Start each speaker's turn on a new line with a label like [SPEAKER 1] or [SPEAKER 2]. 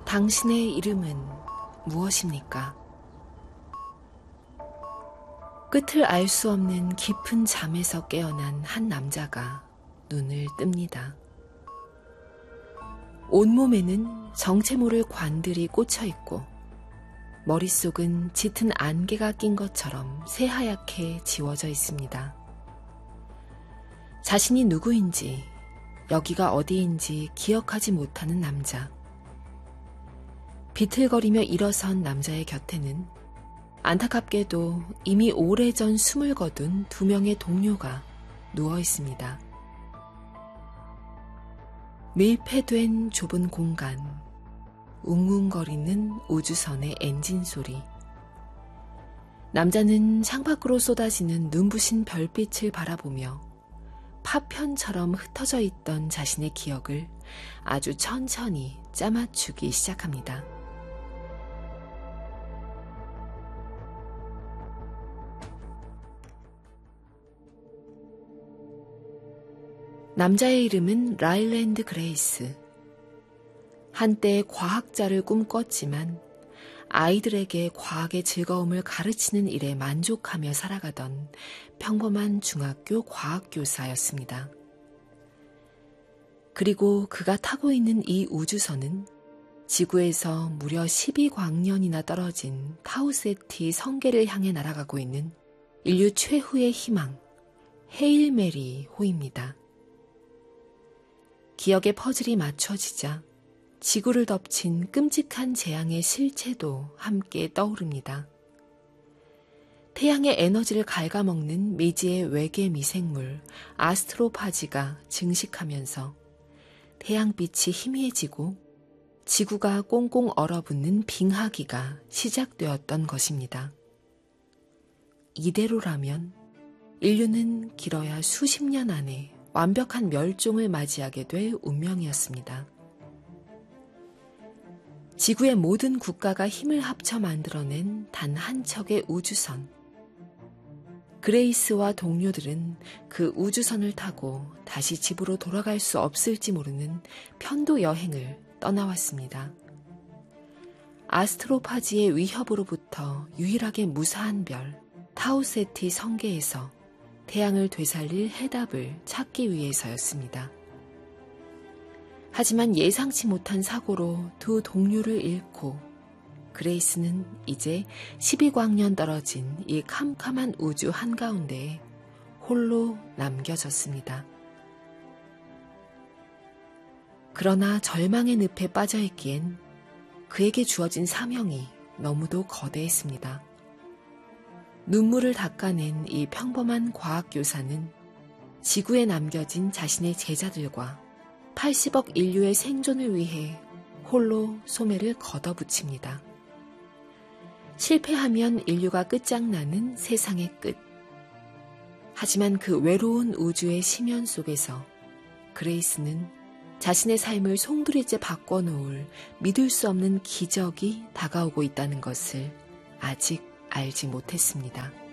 [SPEAKER 1] 당신의 이름은 무엇입니까? 끝을 알 수 없는 깊은 잠에서 깨어난 한 남자가 눈을 뜹니다. 온몸에는 정체 모를 관들이 꽂혀 있고 머릿속은 짙은 안개가 낀 것처럼 새하얗게 지워져 있습니다. 자신이 누구인지, 여기가 어디인지 기억하지 못하는 남자. 비틀거리며 일어선 남자의 곁에는 안타깝게도 이미 오래전 숨을 거둔 2명의 동료가 누워 있습니다. 밀폐된 좁은 공간, 웅웅거리는 우주선의 엔진 소리. 남자는 창밖으로 쏟아지는 눈부신 별빛을 바라보며 파편처럼 흩어져 있던 자신의 기억을 아주 천천히 짜맞추기 시작합니다. 남자의 이름은 라일랜드 그레이스. 한때 과학자를 꿈꿨지만 아이들에게 과학의 즐거움을 가르치는 일에 만족하며 살아가던 평범한 중학교 과학교사였습니다. 그리고 그가 타고 있는 이 우주선은 지구에서 무려 12광년이나 떨어진 타우세티 성계를 향해 날아가고 있는 인류 최후의 희망, 헤일 메리 호입니다. 기억의 퍼즐이 맞춰지자 지구를 덮친 끔찍한 재앙의 실체도 함께 떠오릅니다. 태양의 에너지를 갉아먹는 미지의 외계 미생물 아스트로파지가 증식하면서 태양빛이 희미해지고 지구가 꽁꽁 얼어붙는 빙하기가 시작되었던 것입니다. 이대로라면 인류는 길어야 수십 년 안에 완벽한 멸종을 맞이하게 될 운명이었습니다. 지구의 모든 국가가 힘을 합쳐 만들어낸 단 한 척의 우주선. 그레이스와 동료들은 그 우주선을 타고 다시 집으로 돌아갈 수 없을지 모르는 편도 여행을 떠나왔습니다. 아스트로파지의 위협으로부터 유일하게 무사한 별, 타우세티 성계에서 태양을 되살릴 해답을 찾기 위해서였습니다. 하지만 예상치 못한 사고로 2 동료를 잃고 그레이스는 이제 12광년 떨어진 이 캄캄한 우주 한가운데에 홀로 남겨졌습니다. 그러나 절망의 늪에 빠져있기엔 그에게 주어진 사명이 너무도 거대했습니다. 눈물을 닦아낸 이 평범한 과학교사는 지구에 남겨진 자신의 제자들과 80억 인류의 생존을 위해 홀로 소매를 걷어붙입니다. 실패하면 인류가 끝장나는 세상의 끝. 하지만 그 외로운 우주의 심연 속에서 그레이스는 자신의 삶을 송두리째 바꿔놓을 믿을 수 없는 기적이 다가오고 있다는 것을 아직 알지 못했습니다.